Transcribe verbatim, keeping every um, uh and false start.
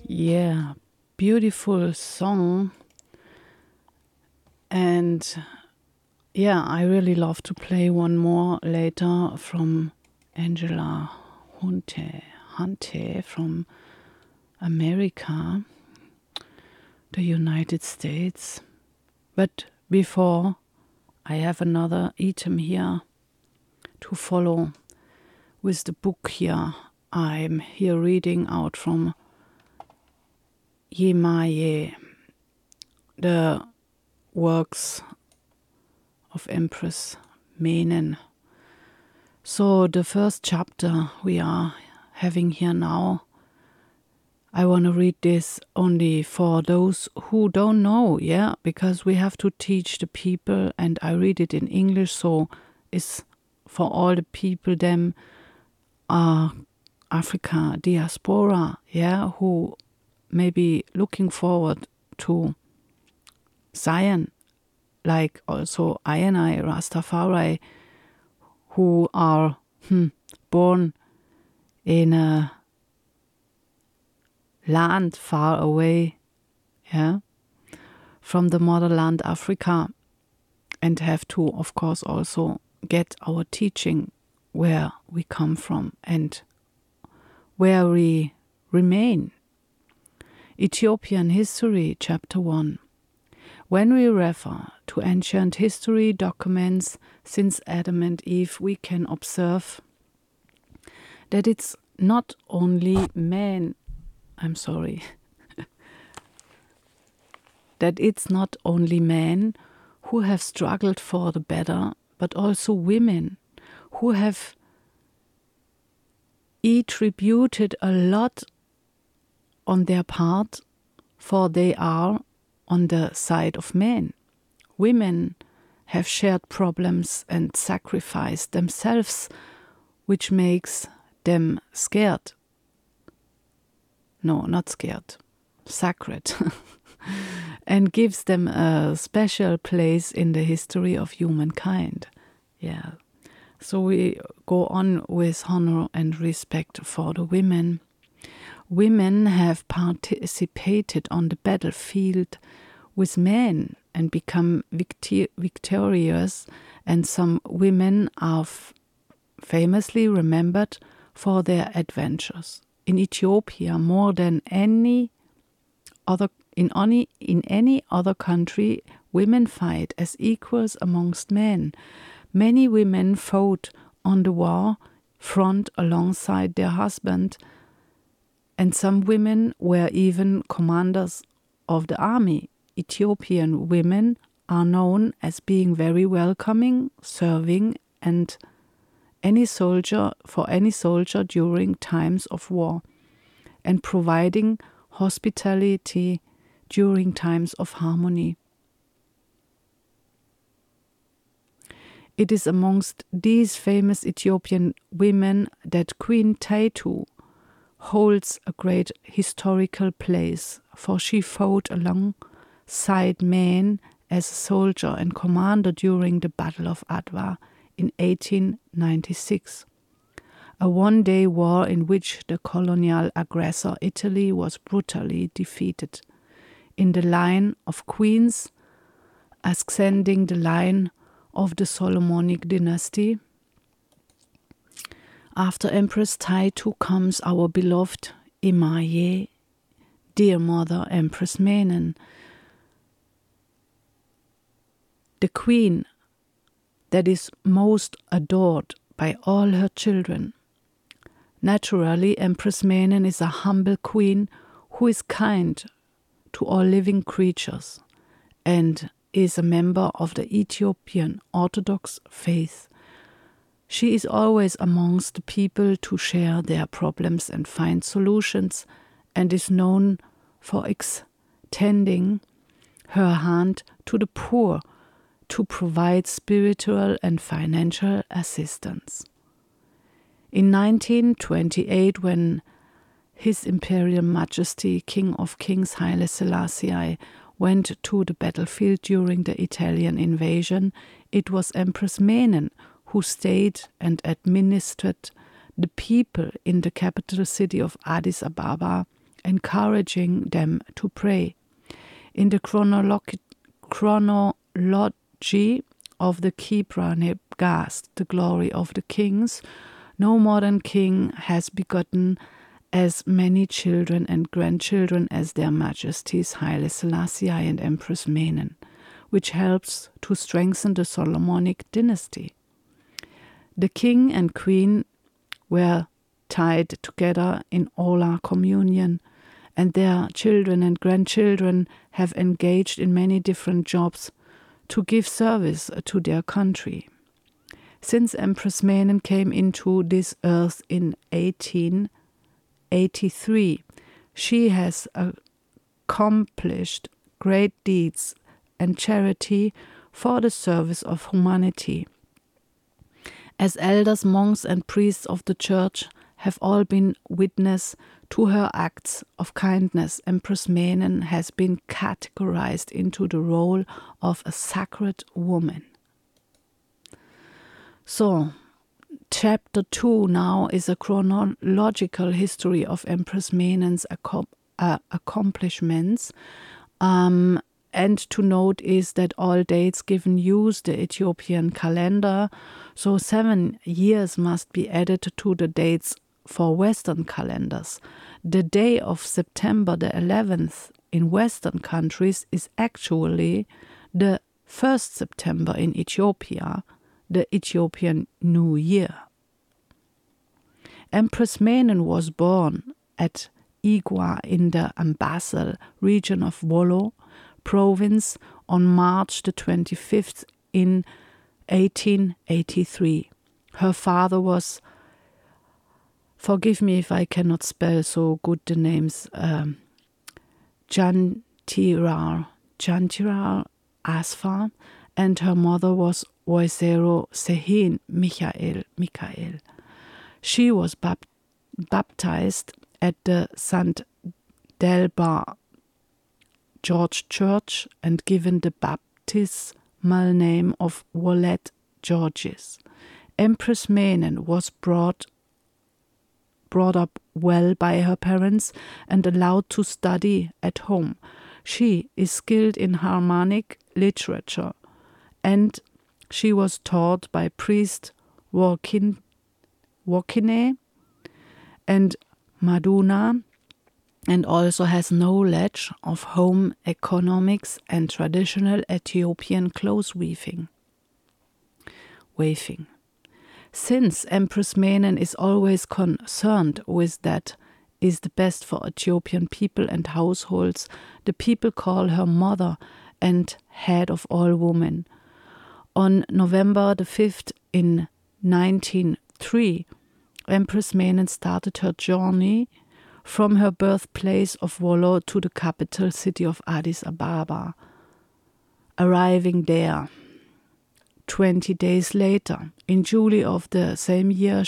Yeah, beautiful song. And yeah, I really love to play one more later from Angela Hunte, Hunte from America, the United States. But before, I have another item here to follow with the book here. I'm here reading out from Yemaye, the works of Empress Menen. So the first chapter we are having here now, I want to read this only for those who don't know, yeah, because we have to teach the people, and I read it in English, so it's for all the people, them are Africa diaspora, yeah, who may be looking forward to Zion, like also I and I, Rastafari, who are hmm, born in a land far away, yeah, from the motherland Africa, and have to, of course, also get our teaching where we come from and where we remain. Ethiopian History, Chapter one. When we refer to ancient history documents since Adam and Eve, we can observe that it's not only men, I'm sorry, that it's not only men who have struggled for the better, but also women who have attributed a lot on their part, for they are on the side of men. Women have shared problems and sacrificed themselves, which makes them scared. No, not scared, sacred, and gives them a special place in the history of humankind. Yeah. So we go on with honor and respect for the women. Women have participated on the battlefield with men and become victi- victorious, and some women are f- famously remembered for their adventures. In Ethiopia, more than any other in any in any other country, women fight as equals amongst men. Many women fought on the war front alongside their husband, and some women were even commanders of the army. Ethiopian women are known as being very welcoming, serving, and any soldier for any soldier during times of war, and providing hospitality during times of harmony. It is amongst these famous Ethiopian women that Queen Taitu holds a great historical place, for she fought alongside men as a soldier and commander during the Battle of Adwa in eighteen ninety-six, a one-day war in which the colonial aggressor Italy was brutally defeated. In the line of queens, ascending the line of the Solomonic dynasty, after Empress Taitu comes our beloved Yemaye, dear mother Empress Menen, the queen that is most adored by all her children. Naturally, Empress Menen is a humble queen who is kind to all living creatures and is a member of the Ethiopian Orthodox faith. She is always amongst the people to share their problems and find solutions, and is known for extending her hand to the poor to provide spiritual and financial assistance. In nineteen twenty-eight, when His Imperial Majesty King of Kings Haile Selassie went to the battlefield during the Italian invasion, it was Empress Menen who stayed and administered the people in the capital city of Addis Ababa encouraging them to pray. In the chronolog- chronology of the Kebra Nebgast, the glory of the kings, no modern king has begotten as many children and grandchildren as their Majesties Haile Selassie and Empress Menen, which helps to strengthen the Solomonic dynasty. The king and queen were tied together in Ola communion, and their children and grandchildren have engaged in many different jobs to give service to their country. Since Empress Menen came into this earth in eighteen eighty-three, she has accomplished great deeds and charity for the service of humanity. As elders, monks, and priests of the church have all been witness to her acts of kindness, Empress Menen has been categorized into the role of a sacred woman. So, chapter two now is a chronological history of Empress Menen's ac- uh, accomplishments. Um, and to note is that all dates given use the Ethiopian calendar, so seven years must be added to the dates for Western calendars. The day of September the eleventh in Western countries is actually the first September in Ethiopia, the Ethiopian New Year. Empress Menen was born at Igwa in the Ambasel region of Wollo province on March the twenty-fifth in eighteen eighty-three. Her father was, forgive me if I cannot spell so good the names, um, Jantirar, Jantirar Asfar, and her mother was Oisero Sehin Michael, Michael. She was bap- baptized at the Saint Delbar George Church and given the baptismal name of Wallet Georges. Empress Menen was brought brought up well by her parents and allowed to study at home. She is skilled in harmonic literature, and she was taught by priest Workin, Workine and Maduna, and also has knowledge of home economics and traditional Ethiopian clothes weaving. Weaving. Since Empress Menen is always concerned with that is the best for Ethiopian people and households, the people call her mother and head of all women. On November the fifth in nineteen oh three, Empress Menen started her journey from her birthplace of Wollo to the capital city of Addis Ababa. Arriving there twenty days later, in July of the same year,